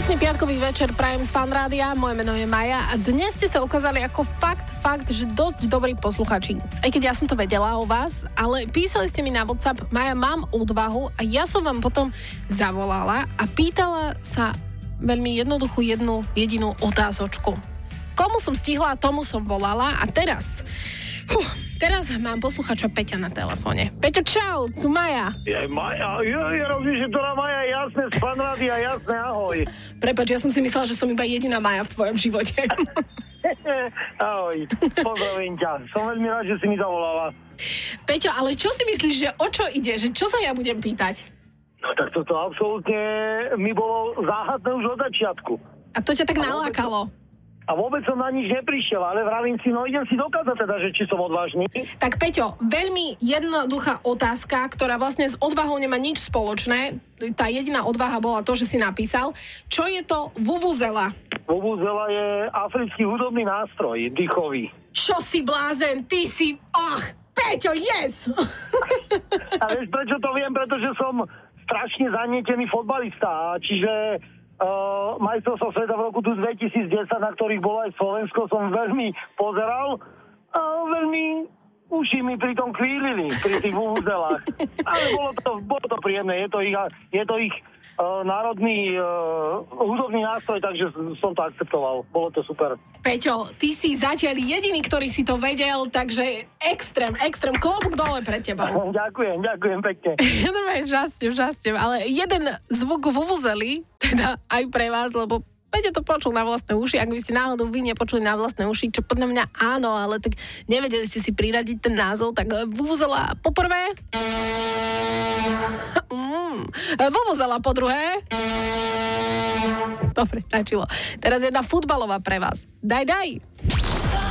Pekný piatkový večer prajem z Fan Rádia, moje meno je Maja a dnes ste sa ukázali ako fakt, že dosť dobrí posluchači. Aj keď ja som to vedela o vás, ale písali ste mi na WhatsApp: Maja, mám odvahu, a ja som vám potom zavolala a pýtala sa veľmi jednoduchú jednu jedinú otázočku. Komu som stihla, tomu som volala a teraz mám posluchača Peťa na telefóne. Peťo, čau, tu Maja. Maja, rozumiem, že to na Maja, jasné, z Fan Rádia, jasné, ahoj. Prepáč, ja som si myslela, že som iba jediná Maja v tvojom živote. Ahoj, pozdravím ťa. Som veľmi rád, že si mi zavolala. Peťo, ale čo si myslíš, že o čo ide? Že čo sa ja budem pýtať? No tak toto absolútne mi bolo záhadné už od začiatku. A to ťa tak nalákalo? A vôbec som na nič neprišiel, ale vravím si, no idem si dokázať teda, že či som odvážny. Tak Peťo, veľmi jednoduchá otázka, ktorá vlastne s odvahou nemá nič spoločné. Tá jediná odvaha bola to, že si napísal. Čo je to vuvuzela? Vuvuzela je africký hudobný nástroj, dýchový. Čo si blázen, ty si... Peťo, yes! A vieš, prečo to viem? Pretože som strašne zanietený fotbalista, čiže... majstrovstvá sveta v roku 2010, na ktorých bolo aj Slovensko, som veľmi pozeral a veľmi uši mi pri tom kvílili, pri tých vuvuzelách. Ale bolo to príjemné, je to ich národný hudobný nástroj, takže som to akceptoval. Bolo to super. Peťo, ty si zatiaľ jediný, ktorý si to vedel, takže extrém, klobúk dole pred tebou. Ďakujem pekne. Ja normálne žastiem, ale jeden zvuk vuvuzely, teda aj pre vás, lebo Peťo to počul na vlastné uši, ak by ste náhodou vy nepočuli na vlastné uši, čo podľa mňa áno, ale tak nevedeli ste si priradiť ten názov, tak vuvuzela poprvé... Vuvuzela po druhé. Dobre, stačilo. Teraz jedna futbalová pre vás. Daj.